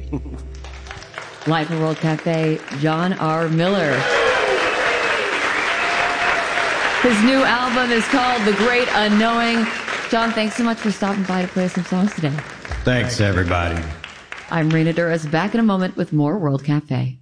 Live from World Cafe, John R. Miller. His new album is called The Great Unknowing. John, thanks so much for stopping by to play some songs today. Thanks, everybody. I'm Rena Duras, back in a moment with more World Cafe.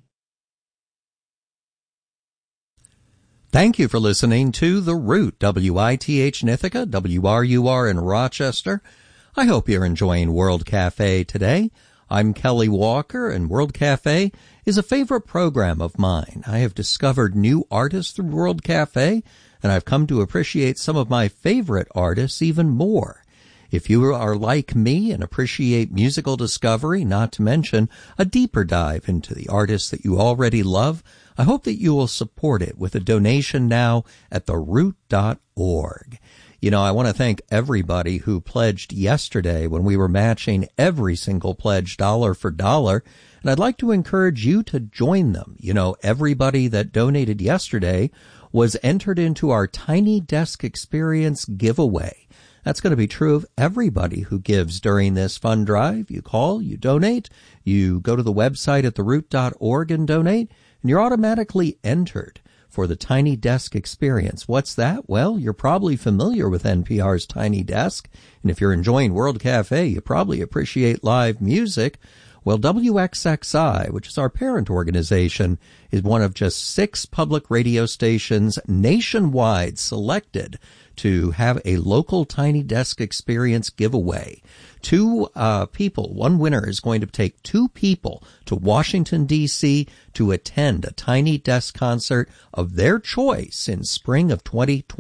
Thank you for listening to The Root, WITH in Ithaca, WRUR in Rochester. I hope you're enjoying World Cafe today. I'm Kelly Walker, and World Cafe is a favorite program of mine. I have discovered new artists through World Cafe, and I've come to appreciate some of my favorite artists even more. If you are like me and appreciate musical discovery, not to mention a deeper dive into the artists that you already love, I hope that you will support it with a donation now at theroot.org. You know, I want to thank everybody who pledged yesterday when we were matching every single pledge dollar for dollar, and I'd like to encourage you to join them. You know, everybody that donated yesterday was entered into our Tiny Desk Experience giveaway. That's going to be true of everybody who gives during this fund drive. You call, you donate, you go to the website at theroot.org and donate, and you're automatically entered for the Tiny Desk Experience. What's that? Well, you're probably familiar with NPR's Tiny Desk, and if you're enjoying World Cafe, you probably appreciate live music. Well, WXXI, which is our parent organization, is one of just 6 public radio stations nationwide selected to have a local Tiny Desk Experience giveaway. 2 people, one winner is going to take 2 people to Washington, D.C. to attend a Tiny Desk concert of their choice in spring of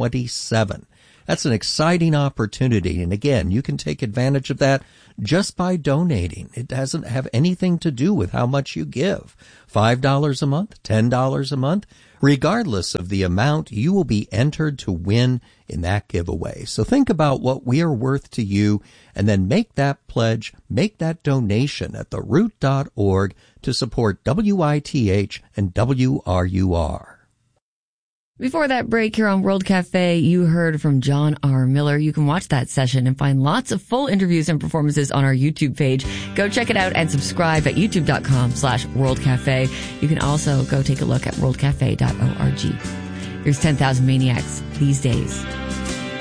2027. That's an exciting opportunity, and again, you can take advantage of that just by donating. It doesn't have anything to do with how much you give. $5 a month, $10 a month, regardless of the amount, you will be entered to win in that giveaway. So think about what we are worth to you, and then make that pledge, make that donation at theroot.org to support WITH and WRUR. Before that break here on World Cafe, you heard from John R. Miller. You can watch that session and find lots of full interviews and performances on our YouTube page. Go check it out and subscribe at youtube.com/worldcafe. You can also go take a look at worldcafe.org. Here's 10,000 Maniacs These Days.